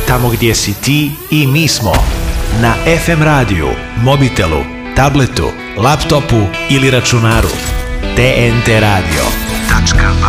tamo gdje si ti i mi smo. Na FM radiju, mobitelu, tabletu, laptopu ili računaru. TNT Radio.